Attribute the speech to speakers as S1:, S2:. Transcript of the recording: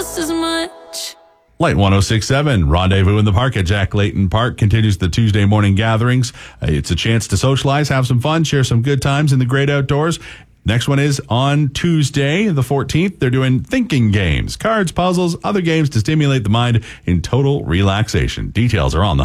S1: just as much.
S2: Light 106.7, Rendezvous in the Park at Jack Layton Park continues the Tuesday morning gatherings. It's a chance to socialize, have some fun, share some good times in the great outdoors. Next one is on Tuesday, the 14th. They're doing thinking games, cards, puzzles, other games to stimulate the mind in total relaxation. Details are on the